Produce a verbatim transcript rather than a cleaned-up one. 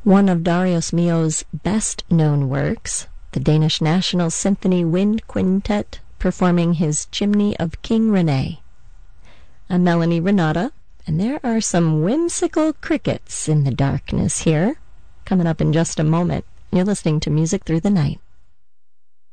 One of Darius Milhaud's best-known works, the Danish National Symphony Wind Quintet performing his Chimney of King Rene. I'm Melanie Renata, and there are some whimsical crickets in the darkness here. Coming up in just a moment, you're listening to Music Through the Night.